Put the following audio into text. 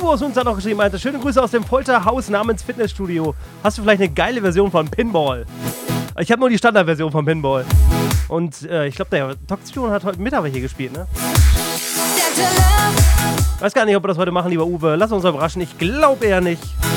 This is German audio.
Uwe aus uns hat noch geschrieben, Alter, schöne Grüße aus dem Folterhaus namens Fitnessstudio. Hast du vielleicht eine geile Version von Pinball? Ich habe nur die Standardversion von Pinball. Und ich glaube, der Toxion hat heute Mittag welche gespielt, ne? Weiß gar nicht, ob wir das heute machen, lieber Uwe. Lass uns überraschen. Ich glaube eher nicht.